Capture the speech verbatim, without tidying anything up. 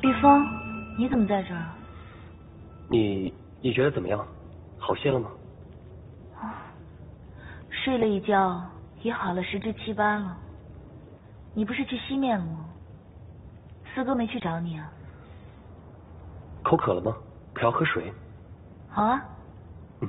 玉峰，你怎么在这儿？ 你你觉得怎么样？好些了吗？ 啊，睡了一觉，也好了十之七八了。你不是去西面了吗？四哥没去找你啊？ 口渴了吗？可要喝水？ 好啊。